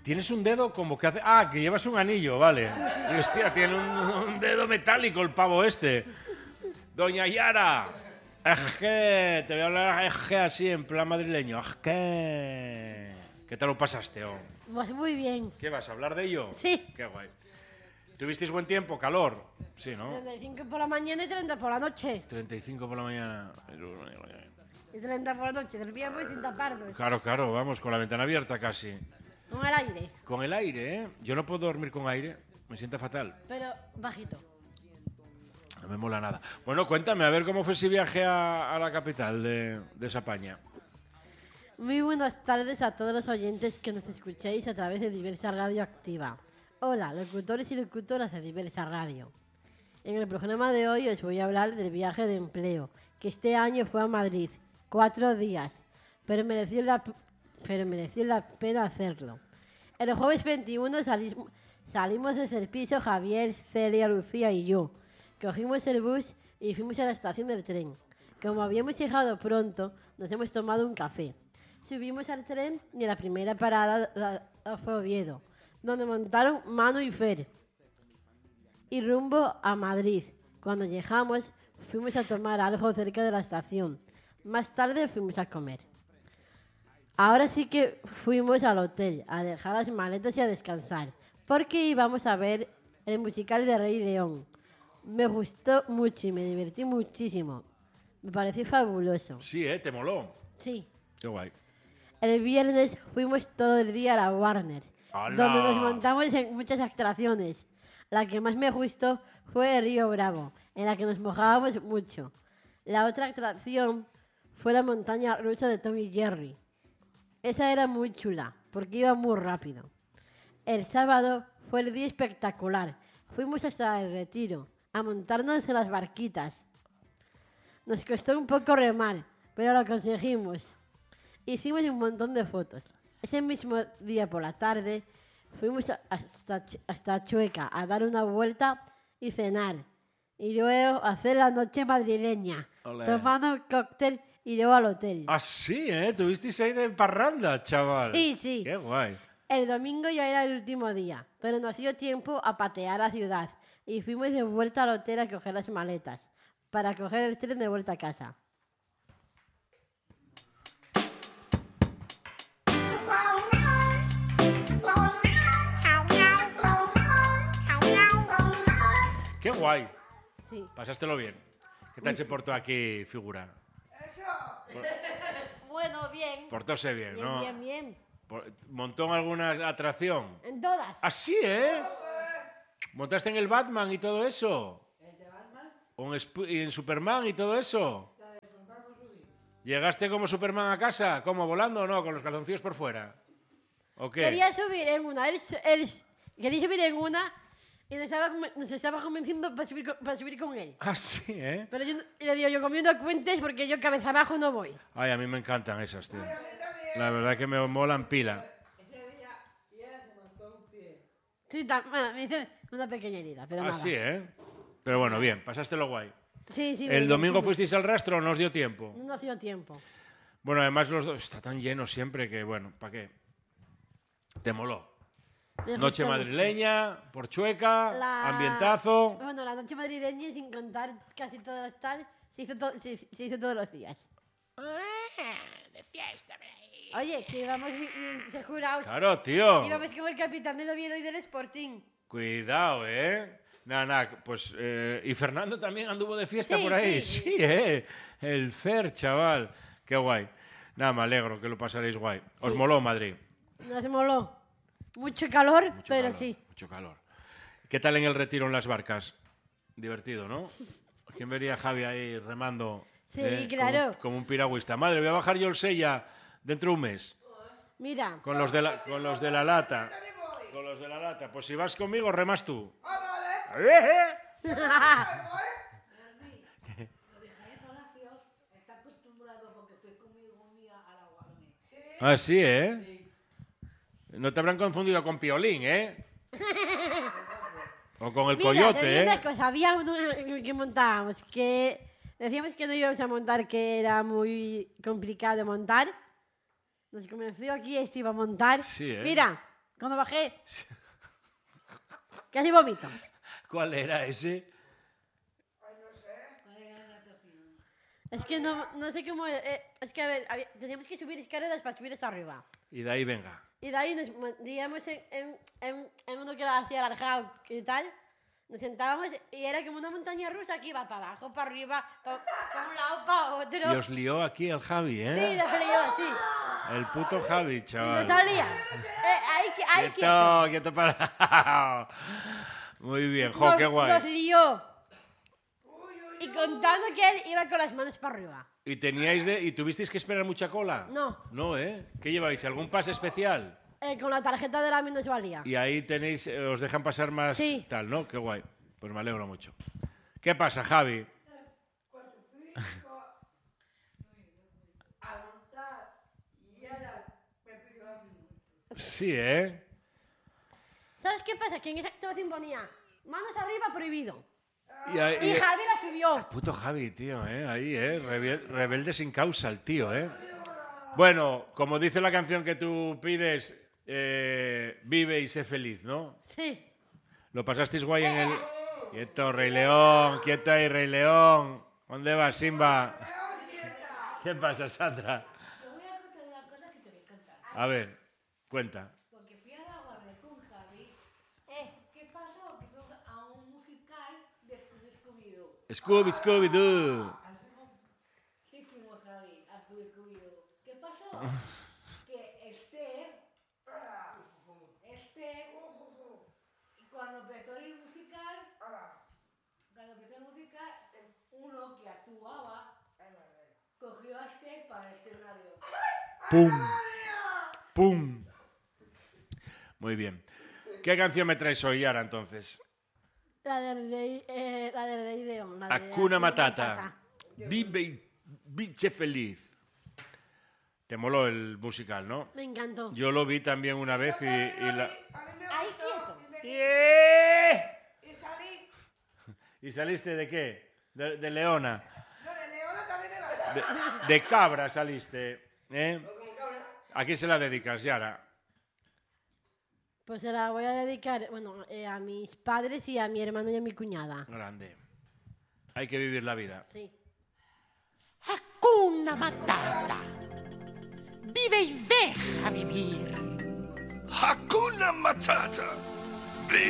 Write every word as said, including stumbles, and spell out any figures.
Tienes un dedo como que hace... Ah, que llevas un anillo, vale. Y, hostia, tiene un, un dedo metálico el pavo este. Doña Yara. Ejé, te voy a hablar ejé así, en plan madrileño. Ejé. ¿Qué tal lo pasaste, oh? Pues muy bien. ¿Qué, vas a hablar de ello? Sí. Qué guay. ¿Tuvisteis buen tiempo? ¿Calor? Sí, ¿no? treinta y cinco por la mañana y treinta por la noche. treinta y cinco por la mañana. Y treinta por la noche. Dormíamos sin taparnos. Claro, claro, vamos, con la ventana abierta casi. Con el aire. Con el aire, ¿eh? Yo no puedo dormir con aire, me sienta fatal. Pero bajito. No me mola nada. Bueno, cuéntame, a ver cómo fue ese viaje a, a la capital de, de España. Muy buenas tardes a todos los oyentes que nos escucháis a través de Diversa Radio Activa. Hola, locutores y locutoras de Diversa Radio. En el programa de hoy os voy a hablar del viaje de empleo, que este año fue a Madrid. Cuatro días, pero mereció la, pero mereció la pena hacerlo. El jueves veintiuno salimos, salimos desde el piso Javier, Celia, Lucía y yo. Cogimos el bus y fuimos a la estación del tren. Como habíamos llegado pronto, nos hemos tomado un café. Subimos al tren y la primera parada la, la fue Oviedo, donde montaron Manu y Fer. Y rumbo a Madrid. Cuando llegamos, fuimos a tomar algo cerca de la estación. Más tarde fuimos a comer. Ahora sí que fuimos al hotel a dejar las maletas y a descansar, porque íbamos a ver el musical de Rey León. Me gustó mucho y me divertí muchísimo. Me pareció fabuloso. Sí, ¿eh? ¿Te moló? Sí. Qué guay. El viernes fuimos todo el día a la Warner, ¡Hala! donde nos montamos en muchas atracciones. La que más me gustó fue el Río Bravo, en la que nos mojábamos mucho. La otra atracción fue la montaña rusa de Tom y Jerry. Esa era muy chula, porque iba muy rápido. El sábado fue el día espectacular. Fuimos hasta el Retiro, a montarnos en las barquitas. Nos costó un poco remar, pero lo conseguimos. Hicimos un montón de fotos. Ese mismo día por la tarde fuimos hasta, hasta Chueca a dar una vuelta y cenar. Y luego hacer la noche madrileña, Olé. tomando un cóctel y luego al hotel. Ah, sí, ¿eh? Tuvisteis ahí de parranda, chaval. Sí, sí. Qué guay. El domingo ya era el último día, pero nos dio tiempo a patear la ciudad y fuimos de vuelta al hotel a coger las maletas para coger el tren de vuelta a casa. Qué guay. Sí. Pasástelo bien. ¿Qué tal se portó aquí, figura? Bueno, bien. Portóse bien, Bien, ¿no? bien, bien. Por- ¿Montó en alguna atracción? En todas. ¿Ah, sí, eh? ¿Montaste en el Batman y todo eso? ¿O en, Sp- y en Superman y todo eso? ¿Llegaste como Superman a casa? ¿Cómo, volando o no? ¿Con los calzoncillos por fuera? ¿O qué? Quería subir en una. Él, él- quería subir en una y nos estaba, conven- nos estaba convenciendo para subir, con- para subir con él. Ah, sí, ¿eh? Pero yo no- y le digo, yo comiendo cuentes porque yo cabeza abajo no voy. Ay, a mí me encantan esas, tío. La verdad que me molan pila. Sí, ta- bueno, me hice una pequeña herida, pero Ah, nada. sí, ¿eh? Pero bueno, bien, pasástelo guay. Sí, sí. me ¿El domingo divertí fuisteis al rastro o no os dio tiempo? mucho. No ha sido tiempo. Bueno, además los dos... Está tan lleno siempre que, bueno, ¿para qué? Te moló. Me Noche gustó madrileña, por Chueca, mucho. La- ambientazo... Bueno, la noche madrileña, sin contar casi todas las tal, se hizo, to- se, se hizo todos los días. de fiesta, Oye, que íbamos bien, bien asegurados. Claro, tío. Íbamos como el capitán del Oviedo y del Sporting. Cuidado, ¿eh? Nada, nada, pues... eh, ¿y Fernando también anduvo de fiesta Sí, por ahí? sí. Sí, ¿eh? El Fer, chaval. Qué guay. Nada, me alegro que lo pasaréis guay. ¿Os Sí. moló Madrid? Nos moló. Mucho calor, Mucho pero calor, sí. Mucho calor. ¿Qué tal en el retiro en las barcas? Divertido, ¿no? ¿Quién vería a Javi ahí remando? Sí, eh, claro. Como, como un piragüista. Madre, voy a bajar yo el Sella dentro de un mes. Mira, Con los de la, con los de la lata. Con los de la lata. Pues si vas conmigo, remas tú. ¡Eh, eh! Ah, sí, ¿eh? No te habrán confundido con Piolín, ¿eh? O con el mira, coyote, te digo ¿eh? una cosa, había uno que montábamos que decíamos que no íbamos a montar, que era muy complicado de montar. Nos convenció aquí este iba a montar. Sí, ¿eh? Mira, Cuando bajé. Casi vomito. ¿Cuál era ese? Es que no, no sé cómo... Eh, es que, a ver, había- teníamos que subir escaleras para subir hasta arriba. Y de ahí venga. Y de ahí nos metíamos en, en, en, en uno que era así alargado y tal. Nos sentábamos y era como una montaña rusa que iba para abajo, para arriba, para, para un lado, para otro. Y os lió aquí el Javi, Sí, ¿eh? de frío, sí. El puto Javi, No chaval. salía. Eh, ahí, qui- ahí Quieto, quieto para... Muy bien, jo, nos, qué guay. nos lió. Y contando que él iba con las manos para arriba. ¿Y teníais de... ¿Y tuvisteis que esperar mucha cola? No. No, ¿eh? ¿Qué lleváis? ¿Algún pase especial? Eh, con la tarjeta de la nos valía. Y ahí tenéis... eh, os dejan pasar más Sí. tal, ¿no? Qué guay. Pues me alegro mucho. ¿Qué pasa, Javi? Sí, ¿eh? ¿Sabes qué pasa? Que en esa actuación ponía manos arriba prohibido. Y, ahí- Y y- Javi la subió. Puto Javi, tío, ¿eh? Ahí, ¿eh? Rebel- rebelde sin causa el tío, ¿eh? Bueno, como dice la canción que tú pides, eh, vive y sé feliz, ¿no? Sí. ¿Lo pasasteis guay en el...? Quieto, Rey León, quieto ahí, Rey León. ¿Dónde vas, Simba? ¿Qué pasa, Sandra? Te voy a contar una cosa que te va a encantar. A ver, cuenta. Porque fui a la guardia con Javi. Eh, ¿qué pasó? Que fuimos a un musical de Scooby-Scooby-Doo. Scooby, Scooby-Doo. Sí, fuimos, Javi, a Scooby-Scooby-Doo. ¿Qué pasó? Que Esther, Esther, y cuando empezó el musical, cuando empezó el musical, uno que actuaba cogió a Esther para el escenario. ¡Pum! ¡Pum! Muy bien. ¿Qué canción me traes hoy, Yara, entonces? La del Rey, eh, la del Rey León. La de Hakuna Matata. Vive y biche feliz. Te moló el musical, ¿no? Me encantó. Yo lo vi también una vez y, y la... Ahí quieto. ¡Yeah! Y salí. ¿Y saliste de qué? De, de leona. No, de Leona también era. De, de cabra saliste. ¿Eh? ¿A quién se la dedicas, Yara? Pues se la voy a dedicar, bueno, eh, a mis padres y a mi hermano y a mi cuñada. Grande. Hay que vivir la vida. Sí. Hakuna Matata. Vive y deja vivir. Hakuna Matata.